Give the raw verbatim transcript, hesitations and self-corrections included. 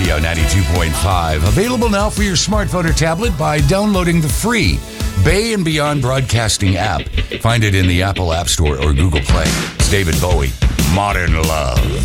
Radio ninety-two point five. Available now for your smartphone or tablet by downloading the free Bay and Beyond Broadcasting app. Find it in the Apple App Store or Google Play. It's David Bowie, Modern Love.